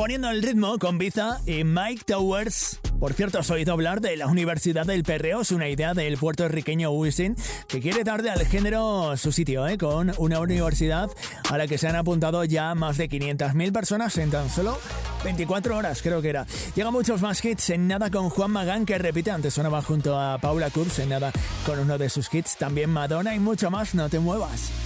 poniendo el ritmo con Biza y Mike Towers. Por cierto, has oído hablar de la Universidad del Perreo, es una idea del puertorriqueño Wisin, que quiere darle al género su sitio, con una universidad a la que se han apuntado ya más de 500.000 personas en tan solo 24 horas, creo que era. Llegan muchos más hits, En Nada con Juan Magán, que repite, antes sonaba junto a Paula Kurz, En Nada con uno de sus hits, también Madonna y mucho más, no te muevas.